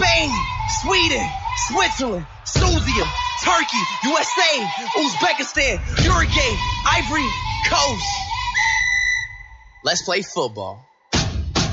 Spain, Sweden, Switzerland, Tunisia, Turkey, USA, Uzbekistan, Uruguay, Ivory Coast. Let's play football.